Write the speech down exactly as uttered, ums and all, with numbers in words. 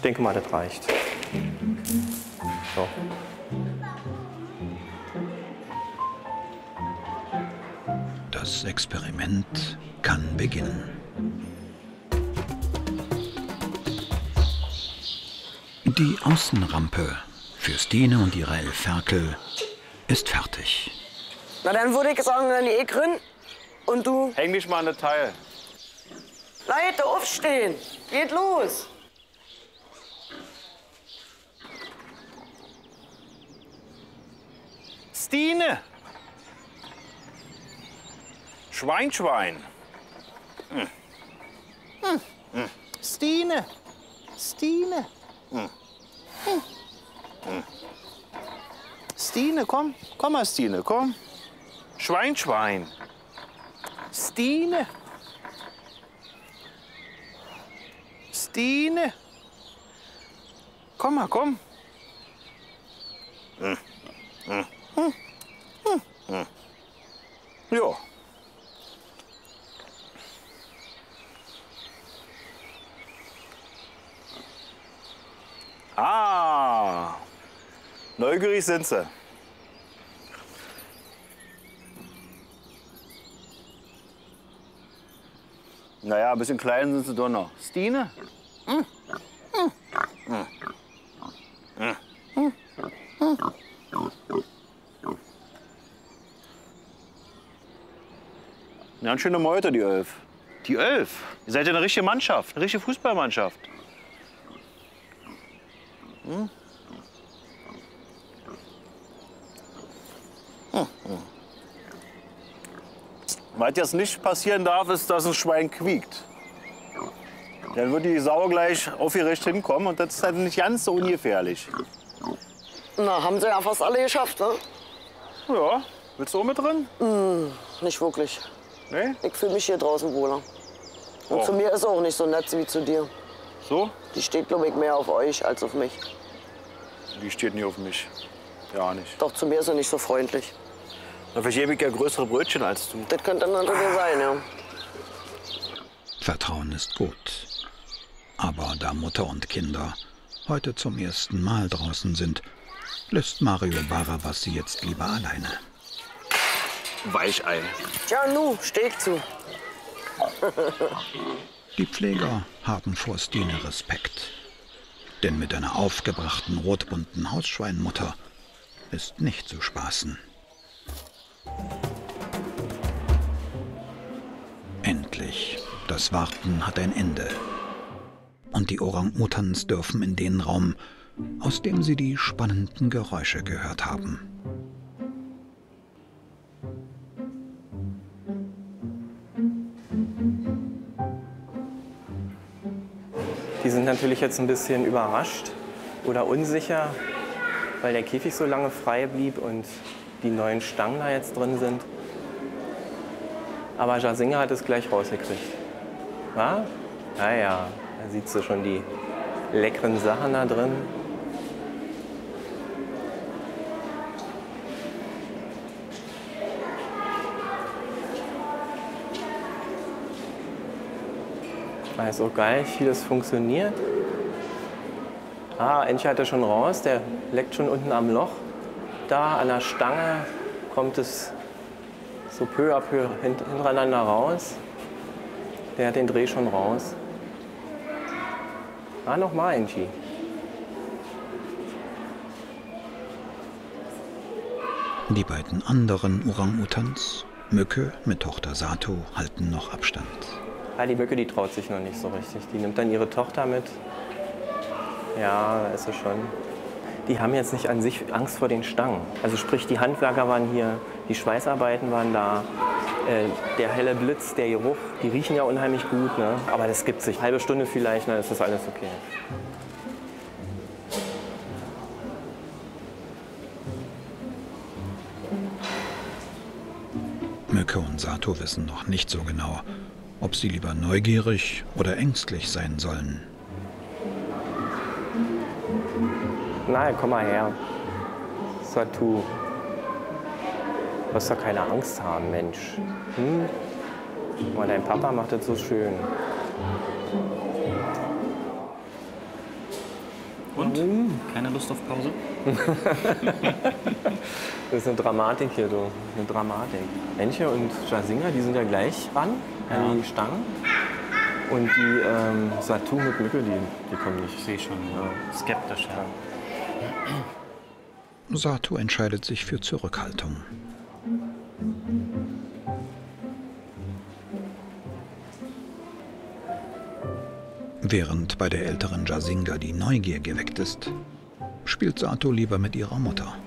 denke mal, das reicht. So. Das Experiment kann beginnen. Die Außenrampe für Stine und ihre elf Ferkel ist fertig. Na, dann würde ich sagen, dann eh drin. Und du? Häng dich mal an das Teil. Leute, aufstehen. Geht los. Stine! Schwein, Schwein. Hm. Hm. Hm. Stine! Stine! Hm. Hm. Hm. Stine, komm. Komm mal, Stine, komm. Schwein, Schwein. Stine! Stine! Komm mal, komm. Hm. Hm. Hm. Hm. Hm. Ja. Ah, neugierig sind sie. Naja, ein bisschen klein sind sie doch noch. Stine? Hm. Hm. Hm. Hm. Hm. Hm. Eine ganz schöne Meute, die Elf. Die Elf? Ihr seid ja eine richtige Mannschaft, eine richtige Fußballmannschaft. Hm? Hm. Hm. Was jetzt nicht passieren darf, ist, dass ein Schwein quiekt. Dann wird die Sau gleich aufgerecht hinkommen und das ist halt nicht ganz so ungefährlich. Na, haben sie ja fast alle geschafft, ne? Ja, willst du auch mit drin? Mm, nicht wirklich. Nee? Ich fühle mich hier draußen wohler. Und Oh. zu mir ist sie auch nicht so nett wie zu dir. So? Die steht, glaube ich, mehr auf euch als auf mich. Die steht nie auf mich. Ja, nicht. Doch zu mir ist sie nicht so freundlich. Da vergebe ich ja größere Brötchen als du. Das könnte natürlich sein, ja. Vertrauen ist gut. Aber da Mutter und Kinder heute zum ersten Mal draußen sind, lässt Mario Barabas sie jetzt lieber alleine. Weichei. Tja, nu, steh ich zu. Die Pfleger haben vor Stine Respekt. Denn mit einer aufgebrachten rotbunten Hausschweinmutter ist nicht zu spaßen. Endlich, das Warten hat ein Ende. Und die Orang-Utans dürfen in den Raum, aus dem sie die spannenden Geräusche gehört haben. Die sind natürlich jetzt ein bisschen überrascht oder unsicher, weil der Käfig so lange frei blieb und die neuen Stangen da jetzt drin sind. Aber Jasinga hat es gleich rausgekriegt. Was? Naja, da sieht sie schon die leckeren Sachen da drin. Das ist auch geil, wie das funktioniert. Ah, Entche hat er schon raus, der leckt schon unten am Loch. Da an der Stange kommt es so peu à peu hintereinander raus. Der hat den Dreh schon raus. Ah, nochmal, Entche. Die beiden anderen Orang-Utans, Mücke mit Tochter Sato, halten noch Abstand. Ah, die Mücke, die traut sich noch nicht so richtig. Die nimmt dann ihre Tochter mit. Ja, da ist sie schon. Die haben jetzt nicht an sich Angst vor den Stangen. Also sprich, die Handwerker waren hier, die Schweißarbeiten waren da, äh, der helle Blitz, der Geruch, die riechen ja unheimlich gut, ne? Aber das gibt sich. Halbe Stunde vielleicht, dann ist das alles okay. Mücke und Sato wissen noch nicht so genau, ob sie lieber neugierig oder ängstlich sein sollen. Na, komm mal her. Satu. Du musst doch keine Angst haben, Mensch. Hm? Mal, dein Papa macht das so schön. Und? Keine Lust auf Pause? Das ist eine Dramatik hier, du. Eine Dramatik. Enche und Jazinga, die sind ja gleich ran an die Stangen. Und die ähm, Satu mit Mücke, die, die kommen nicht. Ich sehe schon, ja. Skeptisch. Ja. Satu entscheidet sich für Zurückhaltung. Während bei der älteren Jazinga die Neugier geweckt ist, spielt Satu lieber mit ihrer Mutter.